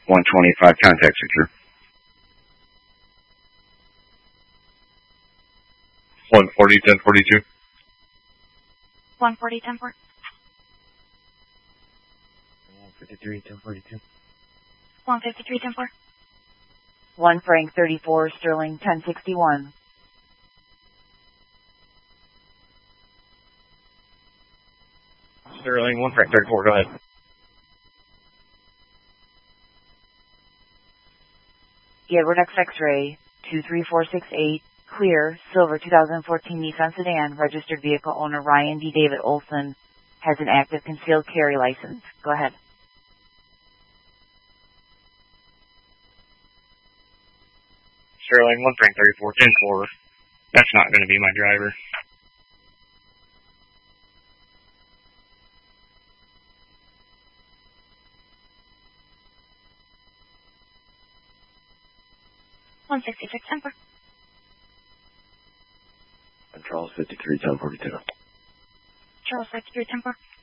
125, contact secure. 140, 1042. 140, 10-4. 153, 1042. 153, 10-4. 1 Frank 34, Sterling 1061. Sterling, 1 Frank 34, go ahead. Edward X X-ray 23468, clear, silver 2014 Nissan sedan, registered vehicle owner Ryan D. David Olson, has an active concealed carry license. Go ahead. Sterling, 1 Frank 34, 10-4. That's not going to be my driver. One 66, 10-4. And Charles 53, 1042. Charles 53, 10-4.